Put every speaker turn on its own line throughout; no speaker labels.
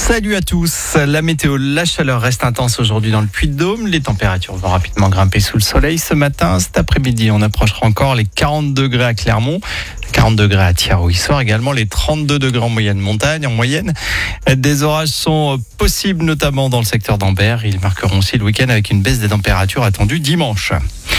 Salut à tous. La météo, la chaleur reste intense aujourd'hui dans le Puy-de-Dôme. Les températures vont rapidement grimper sous le soleil ce matin. Cet après-midi, on approchera encore les 40 degrés à Clermont, 40 degrés à Thiers-au-Issoire, également les 32 degrés en moyenne montagne. En moyenne, des orages sont possibles, notamment dans le secteur d'Ambert. Ils marqueront aussi le week-end avec une baisse des températures attendue dimanche.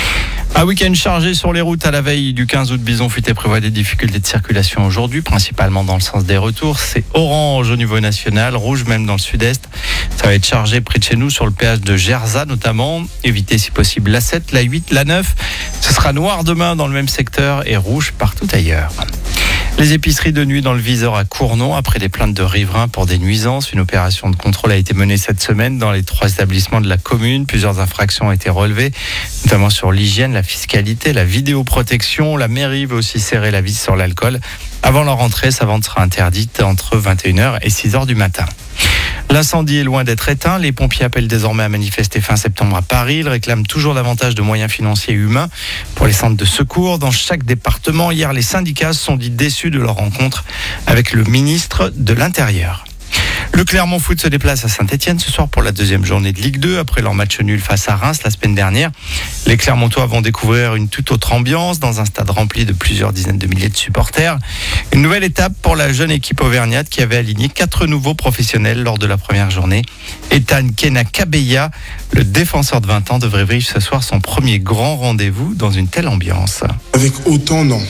Un week-end chargé sur les routes à la veille du 15 août. Bison Futé prévoit des difficultés de circulation aujourd'hui, principalement dans le sens des retours. C'est orange au niveau national, rouge même dans le sud-est. Ça va être chargé près de chez nous sur le péage de Gerzat notamment. Évitez si possible la 7, la 8, la 9. Ce sera noir demain dans le même secteur et rouge partout ailleurs. Les épiceries de nuit dans le viseur à Cournon après des plaintes de riverains pour des nuisances. Une opération de contrôle a été menée cette semaine dans les 3 établissements de la commune. Plusieurs infractions ont été relevées, notamment sur l'hygiène, la fiscalité, la vidéoprotection. La mairie veut aussi serrer la vis sur l'alcool. Avant leur entrée, sa vente sera interdite entre 21h et 6h du matin. L'incendie est loin d'être éteint. Les pompiers appellent désormais à manifester fin septembre à Paris. Ils réclament toujours davantage de moyens financiers et humains pour les centres de secours dans chaque département. Hier, les syndicats se sont dit déçus de leur rencontre avec le ministre de l'Intérieur. Le Clermont Foot se déplace à Saint-Etienne ce soir pour la 2e journée de Ligue 2 après leur match nul face à Reims la semaine dernière. Les Clermontois vont découvrir une toute autre ambiance dans un stade rempli de plusieurs dizaines de milliers de supporters. Une nouvelle étape pour la jeune équipe auvergnate qui avait aligné 4 nouveaux professionnels lors de la première journée. Ethan Kenakabeya, le défenseur de 20 ans, devrait vivre ce soir son premier grand rendez-vous dans une telle ambiance.
Avec autant, non,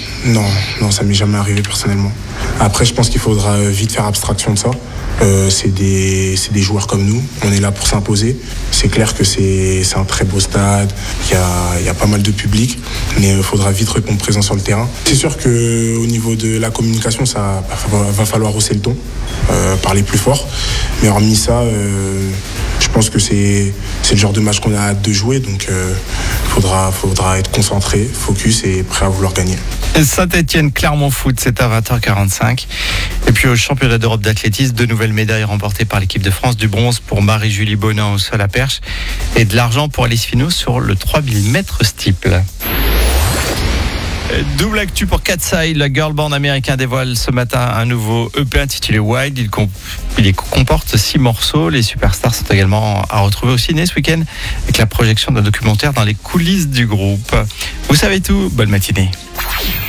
ça m'est jamais arrivé personnellement. Après, je pense qu'il faudra vite faire abstraction de ça. C'est des joueurs comme nous, on est là pour s'imposer. C'est clair que c'est un très beau stade, il y a pas mal de public, mais il faudra vite répondre présent sur le terrain. C'est sûr qu'au niveau de la communication, ça va falloir hausser le ton, parler plus fort. Mais hormis ça, je pense que c'est le genre de match qu'on a hâte de jouer, donc faudra être concentré, focus et prêt à vouloir gagner.
Saint-Etienne, Clermont Foot, c'est à 20h45. Et puis au championnat d'Europe d'athlétisme, 2 nouvelles médailles remportées par l'équipe de France, du bronze pour Marie-Julie Bonin au sol à perche et de l'argent pour Alice Finot sur le 3000 mètres steeple. Double actu pour Katseye, la girl band américain dévoile ce matin un nouveau EP intitulé Wild. Il comporte 6 morceaux. Les superstars sont également à retrouver au ciné ce week-end avec la projection d'un documentaire dans les coulisses du groupe. Vous savez tout, bonne matinée.